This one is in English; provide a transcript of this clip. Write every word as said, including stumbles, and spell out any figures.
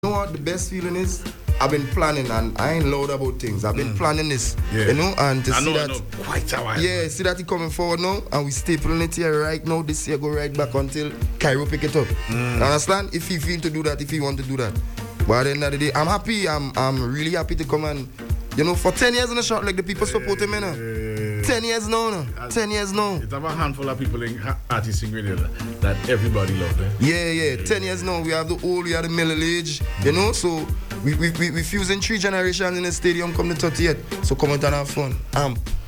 You know what the best feeling is? I've been planning and I ain't loud about things. I've been mm. planning this, yeah. you know, and to I see know, that, I know. Quite a while. yeah, see that it coming forward now, and we stapling it here right now. This year go right back until Cairo pick it up. Mm. You understand? If he feel to do that, if he want to do that. But at the end of the day, I'm happy. I'm I'm really happy to come and, you know, for ten years in the shot, like the people yeah, support him, you know. Yeah, yeah, yeah. ten years now, no. Uh, ten years now. It's about a handful of people in artists in Grenada that everybody loves. Eh? Yeah, yeah, yeah. ten years now. We have the old, we have the middle age, mm. you know, so. We we we we fusing three generations in the stadium come the thirtieth. So come out and have fun. Um